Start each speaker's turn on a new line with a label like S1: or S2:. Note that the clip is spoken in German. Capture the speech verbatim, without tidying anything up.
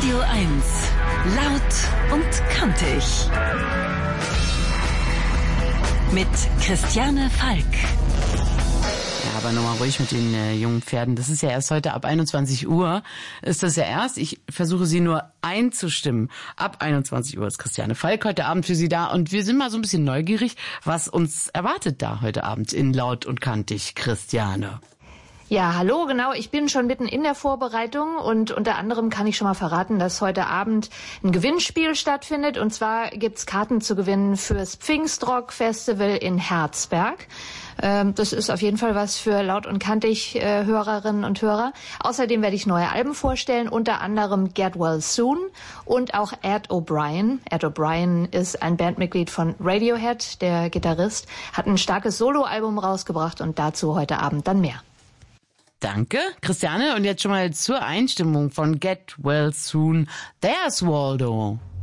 S1: Radio eins. Laut und kantig. Mit Christiane Falk.
S2: Ja, aber nochmal ruhig mit den äh, jungen Pferden. Das ist ja erst heute ab einundzwanzig Uhr. Ist das ja erst. Ich versuche sie nur einzustimmen. Ab einundzwanzig Uhr ist Christiane Falk heute Abend für Sie da. Und wir sind mal so ein bisschen neugierig, was uns erwartet da heute Abend in Laut und Kantig, Christiane.
S3: Ja, hallo, genau. Ich bin schon mitten in der Vorbereitung und unter anderem kann ich schon mal verraten, dass heute Abend ein Gewinnspiel stattfindet. Und zwar gibt's Karten zu gewinnen fürs Pfingstrock Festival in Herzberg. Ähm, das ist auf jeden Fall was für Laut und Kantig äh, Hörerinnen und Hörer. Außerdem werde ich neue Alben vorstellen, unter anderem Get Well Soon und auch Ed O'Brien. Ed O'Brien ist ein Bandmitglied von Radiohead, der Gitarrist, hat ein starkes Soloalbum rausgebracht und dazu heute Abend dann mehr.
S2: Danke, Christiane. Und jetzt schon mal zur Einstimmung von Get Well Soon. There's Waldo.